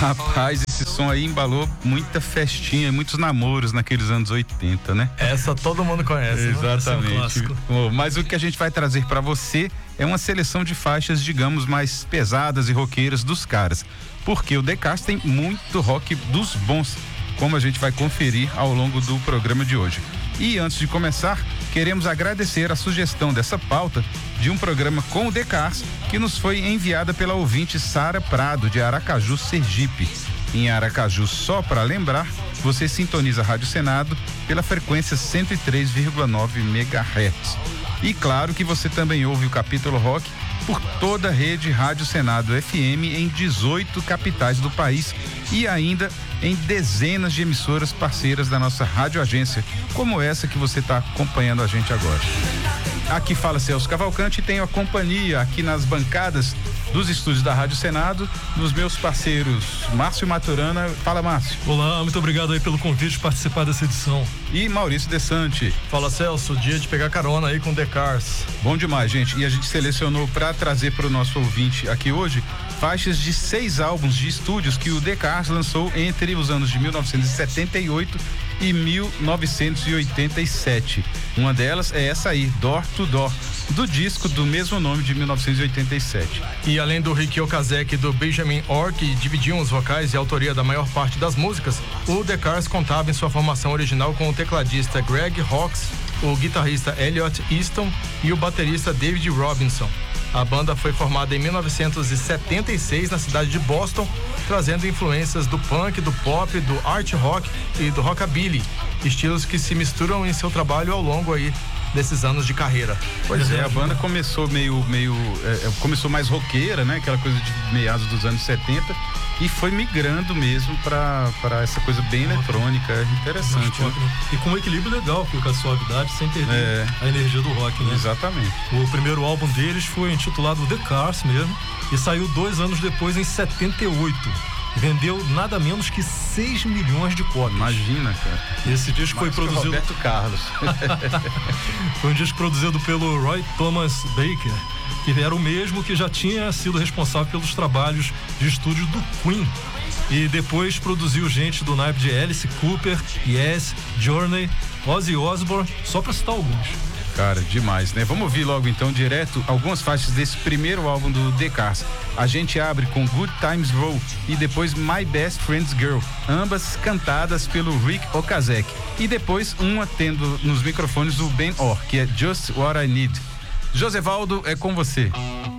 Rapaz, esse som aí embalou muita festinha, muitos namoros naqueles anos 80, né? Essa todo mundo conhece. Exatamente. Mas o que a gente vai trazer para você é uma seleção de faixas, digamos, mais pesadas e roqueiras dos caras. Porque o The Cars tem muito rock dos bons, como a gente vai conferir ao longo do programa de hoje. E antes de começar, queremos agradecer a sugestão dessa pauta de um programa com o The Cars, que nos foi enviada pela ouvinte Sara Prado, de Aracaju, Sergipe. Em Aracaju, só para lembrar, você sintoniza a Rádio Senado pela frequência 103,9 MHz. E claro que você também ouve o Capítulo Rock por toda a rede Rádio Senado FM em 18 capitais do país e ainda em dezenas de emissoras parceiras da nossa rádio agência, como essa que você está acompanhando a gente agora. Aqui fala Celso Cavalcante e tenho a companhia aqui nas bancadas dos estúdios da Rádio Senado, dos meus parceiros Márcio Maturana. Fala, Márcio. Olá, muito obrigado aí pelo convite de participar dessa edição. E Maurício Desante. Fala, Celso, dia de pegar carona aí com The Cars. Bom demais, gente. E a gente selecionou para trazer para o nosso ouvinte aqui hoje faixas de 6 álbuns de estúdios que o The Cars lançou entre os anos de 1978 e 1987. Uma delas é essa aí, Door to Door, do disco do mesmo nome de 1987. E além do Ricky Okazaki e do Benjamin Orr, que dividiam os vocais e a autoria da maior parte das músicas, o The Cars contava em sua formação original com o tecladista Greg Hawkes, o guitarrista Elliot Easton e o baterista David Robinson. A banda foi formada em 1976 na cidade de Boston, trazendo influências do punk, do pop, do art rock e do rockabilly, estilos que se misturam em seu trabalho ao longo aí desses anos de carreira. Pois é, a banda começou começou mais roqueira, né? Aquela coisa de meados dos anos 70 e foi migrando mesmo para essa coisa bem eletrônica, interessante. Né? E com um equilíbrio legal, com a suavidade, sem perder a energia do rock, né? Exatamente. O primeiro álbum deles foi intitulado The Cars mesmo e saiu 2 anos depois, em 78. Vendeu nada menos que 6 milhões de cópias. Imagina, cara. Esse disco foi produzido... Roberto Carlos. Foi um disco produzido pelo Roy Thomas Baker, que era o mesmo que já tinha sido responsável pelos trabalhos de estúdio do Queen. E depois produziu gente do naipe de Alice Cooper, Yes, Journey, Ozzy Osbourne, só para citar alguns. Cara, demais, né? Vamos ouvir logo então direto algumas faixas desse primeiro álbum do The Cars. A gente abre com Good Times Roll e depois My Best Friend's Girl, ambas cantadas pelo Rick Okazaki. E depois uma tendo nos microfones o Ben Orr, que é Just What I Need. Josevaldo, é com você.